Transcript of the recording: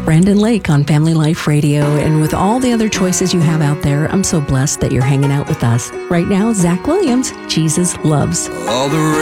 Brandon Lake on Family Life Radio, and with all the other choices you have out there, I'm so blessed that you're hanging out with us. Right now, Zach Williams, Jesus Loves. All the